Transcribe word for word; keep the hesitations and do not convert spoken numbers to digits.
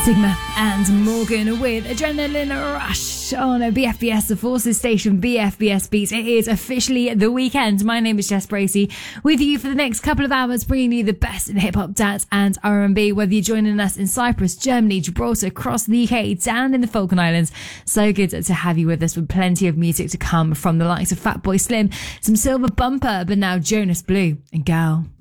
Sigma and Morgan with Adrenaline Rush on a B F B S, the Forces station, B F B S Beats. It is officially the weekend. My name is Jess Bracey, with you for the next couple of hours, bringing you the best in hip-hop, dance and R and B, whether you're joining us in Cyprus, Germany, Gibraltar, across the U K, down in the Falkland Islands. So good to have you with us, with plenty of music to come from the likes of Fatboy Slim, some Silver Bumper, but now Jonas Blue and Girl.